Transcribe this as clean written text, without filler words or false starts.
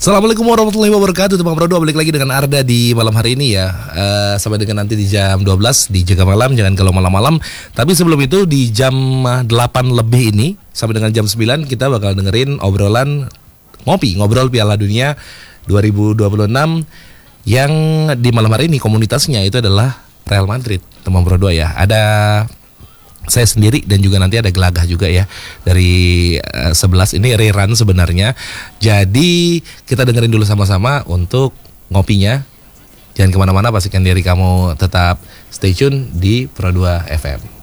Assalamualaikum warahmatullahi wabarakatuh. Teman Bro 2 balik lagi dengan Arda di malam hari ini ya. Sampai dengan nanti di jam 12 di Jaga Malam. Jangan kalau malam-malam. Tapi sebelum itu di jam 8 lebih ini sampai dengan jam 9 kita bakal dengerin obrolan ngobrol Piala Dunia 2026 yang di malam hari ini komunitasnya itu adalah Real Madrid. Teman Bro 2 ya. Ada saya sendiri dan juga nanti ada Gelagah juga ya dari 11 ini rerun sebenarnya. Jadi kita dengerin dulu sama-sama untuk ngopinya. Jangan kemana-mana, pastikan diri kamu tetap stay tune di Pro 2 FM.